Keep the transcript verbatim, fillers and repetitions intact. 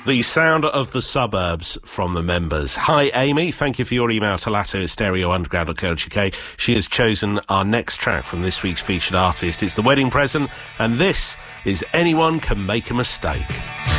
The sound of the suburbs from the members. Hi, Amy. Thank you for your email to lato at stereo underground dot co dot uk. She has chosen our next track from this week's featured artist. It's The Wedding Present, and this is Anyone Can Make a Mistake.